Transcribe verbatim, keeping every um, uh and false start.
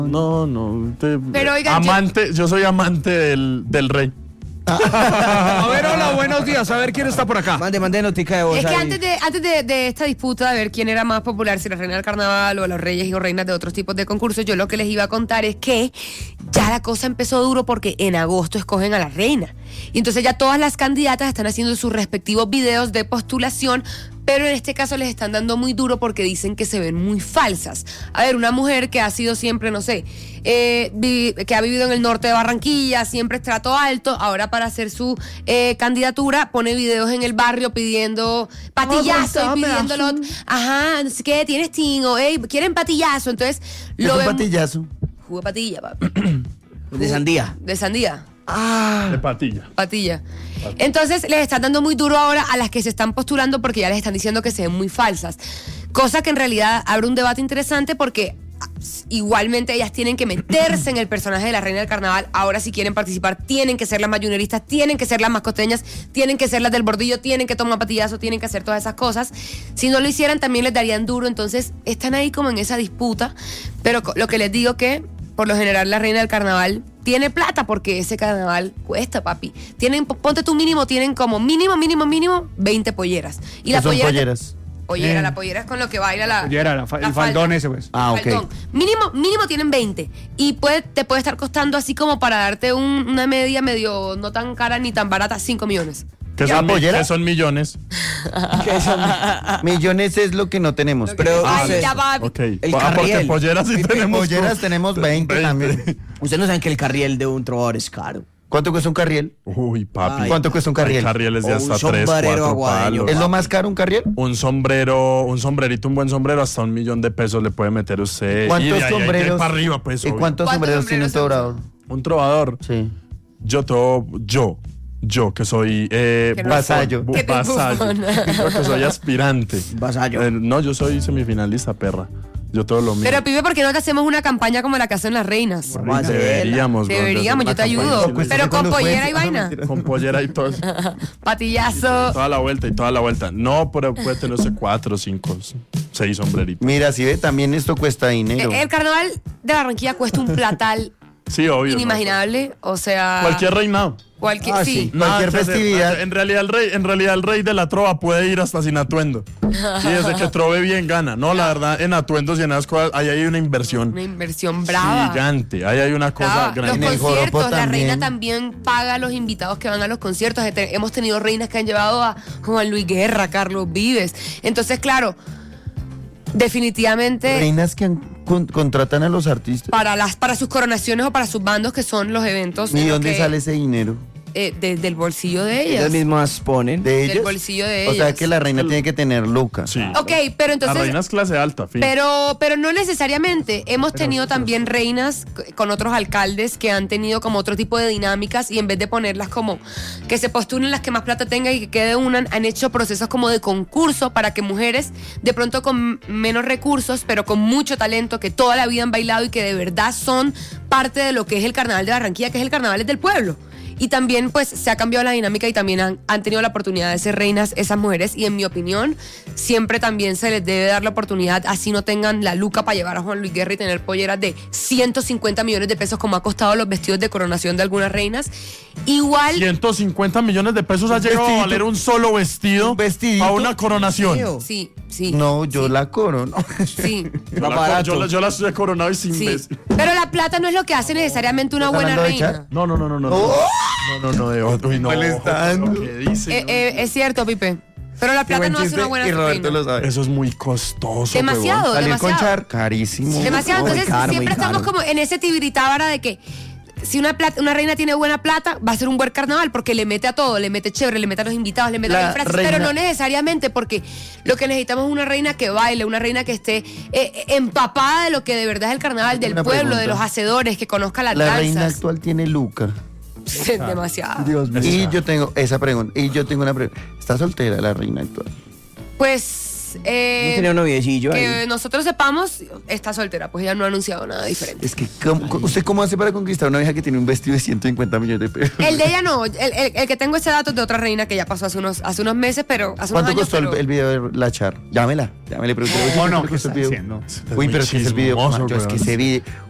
No, no. Te, Pero, oigan, amante, yo... yo soy amante del, del rey. A ver, hola, buenos días. A ver quién está por acá. Mande, mande notica de voz. Es que ahí. antes de antes de, de esta disputa de ver quién era más popular, si la reina del carnaval o los reyes o reinas de otros tipos de concursos, yo lo que les iba a contar es que ya la cosa empezó duro porque en agosto escogen a la reina. Y entonces ya todas las candidatas están haciendo sus respectivos videos de postulación, pero en este caso les están dando muy duro porque dicen que se ven muy falsas. A ver, una mujer que ha sido siempre, no sé, eh, vi, que ha vivido en el norte de Barranquilla, siempre estrato alto, ahora para hacer su eh, candidatura pone videos en el barrio pidiendo patillazo y pidiéndolo, ajá, no sé qué, tienes tingo, ey, quieren patillazo, entonces lo ¿Qué es ven. un patillazo? Jugo de patilla, papi. De sandía. De sandía. Ah. De patilla. Patilla. Entonces les están dando muy duro ahora a las que se están postulando porque ya les están diciendo que se ven muy falsas. Cosa que en realidad abre un debate interesante porque igualmente ellas tienen que meterse en el personaje de la reina del carnaval. Ahora si quieren participar tienen que ser las mayuneristas, tienen que ser las más costeñas, tienen que ser las del bordillo, tienen que tomar patillazo, tienen que hacer todas esas cosas. Si no lo hicieran también les darían duro. Entonces están ahí como en esa disputa. Pero lo que les digo que por lo general la reina del carnaval tiene plata porque ese carnaval cuesta, papi. Tienen, ponte tu mínimo, tienen como mínimo, mínimo, mínimo veinte polleras. Y la ¿Qué son pollera, polleras? Pollera, Eh. la pollera es con lo que baila la. Pollera, la fa- la el faldón falda. ese, pues. Ah, ok. Faldón. Mínimo, mínimo tienen veinte. Y puede, te puede estar costando así como para darte un- una media medio no tan cara ni tan barata, cinco millones. ¿Qué ¿Ya, son, mi- pollera? ¿Qué son millones? ¿Qué son? Millones es lo que no tenemos. Pero Ay, ustedes, ya, papi. Ok. El Ah, porque carriel. polleras sí tenemos. polleras tenemos veinte también. Ustedes no saben que el carriel de un trovador es caro. ¿Cuánto cuesta un carriel? Uy, papi. Ay. ¿Cuánto cuesta un carriel? Hay carrieles de O hasta un tres, sombrero cuatro aguadeño. palos. ¿Es lo más caro un carriel? Un sombrero, un sombrerito, un buen sombrero, hasta un millón de pesos le puede meter usted. ¿Cuántos Y de ahí hay que ir sombreros? para arriba, pues. ¿Y obvio. cuántos ¿Cuántos sombreros tiene un sombreros tobrador? Un trovador. Sí. Yo todo, yo, yo que soy eh, Que no- Vasallo. bu- Que te vasallo. bufón. Yo que soy aspirante. Vasallo. Eh, no, yo soy semifinalista, perra. Yo todo lo mío. Pero pibe, ¿por qué no te hacemos una campaña como la que hacen las reinas? Vamos a hacerla. Deberíamos, güey, Deberíamos, yo hacer te una ayudo. campaña. Pero con pollera y vaina. Con pollera y todo. Patillazo. Toda la vuelta y toda la vuelta. No, pero puede tenerse cuatro, cinco, seis sombreritos. Mira, si ve, también esto cuesta dinero. El carnaval de Barranquilla cuesta un platal Sí, obvio. inimaginable. O sea. ¿no? Cualquier reinado. Cualquier. Ah, sí. sí. Cualquier que se- festividad. En realidad, el rey, en realidad, el rey de la trova puede ir hasta sin atuendo. Y desde que trove bien gana. No, la verdad, en atuendos y en esas cosas, ahí hay una inversión Una inversión brava. gigante. Ahí hay una cosa Brava. Los grande. En el joropo conciertos, la también. reina también paga a los invitados que van a los conciertos. Este- Hemos tenido reinas que han llevado a Juan Luis Guerra, Carlos Vives. Entonces, claro, definitivamente Reinas que han- con- contratan a los artistas. para las para sus coronaciones o para sus bandos, que son los eventos. ¿Y en los dónde que, sale ese dinero? eh, de- del bolsillo de ellas. Ellas mismas ponen. ¿De Del ellas? bolsillo de O sea ellas. que la reina tiene que tener lucas. Sí. Ok, pero entonces. La reina es clase alta, fin. Pero, pero no necesariamente. Hemos tenido también reinas c- con otros alcaldes que han tenido como otro tipo de dinámicas y en vez de ponerlas como que se postulen las que más plata tengan y que quede una, han hecho procesos como de concurso para que mujeres de pronto con menos recursos, pero con mucho talento, que toda la vida han bailado y que de verdad son parte de lo que es el carnaval de Barranquilla, que es el carnaval del pueblo. Y también pues se ha cambiado la dinámica y también han, han tenido la oportunidad de ser reinas esas mujeres y en mi opinión siempre también se les debe dar la oportunidad, así no tengan la luca para llevar a Juan Luis Guerra y tener polleras de ciento cincuenta millones de pesos como ha costado los vestidos de coronación de algunas reinas. Igual ciento cincuenta millones de pesos ha llegado a vestidito. valer un solo vestido Un vestidito. a una coronación. sí, sí. No, yo la corono. Sí. Yo, la, yo, la- yo las he coronado y sin Sí. vestido. Pero la plata no es lo que hace necesariamente una ¿Estás buena hablando de reina. Char? No, no, no, no, no. Oh. No, no, no, de otro. Uy, no. Molestando. Lo que dice, Eh, no. eh, es cierto, Pipe. Pero la plata no hace una buena y Roberto reina. lo sabe. Eso es muy costoso. Demasiado. huevón. Salir con demasiado. Char, carísimo. Demasiado. Muy Entonces caro, siempre muy estamos caro. como en ese tibiritábara de que si una, plata, una reina tiene buena plata, va a ser un buen carnaval porque le mete a todo, le mete chévere, le mete a los invitados, le mete a La los disfraces, reina- pero no necesariamente porque lo que necesitamos es una reina que baile, una reina que esté eh, empapada de lo que de verdad es el carnaval, del Una pueblo, pregunta. de los hacedores, que conozca las La reina danzas. actual tiene luca. Demasiado. Dios mío. Y yo tengo esa pregunta. Y yo tengo una pregunta. ¿Está soltera la reina actual? Pues eh, No tenía un noviecillo que ahí. nosotros sepamos, está soltera, pues ella no ha anunciado nada diferente. Es que, ¿cómo- ¿usted cómo hace para conquistar a una vieja que tiene un vestido de ciento cincuenta millones de pesos? El de ella no, el, el- el que tengo ese dato es de otra reina que ya pasó hace unos, hace unos meses, pero hace unos ¿Cuánto años. costó el, pero- el video de la Char? Llámela. Llámele, pregunté. No, no, ¿cuánto ¿qué costó está el video? diciendo? Uy, pero es que es el video. chismoso, Yo es que weón. ese video.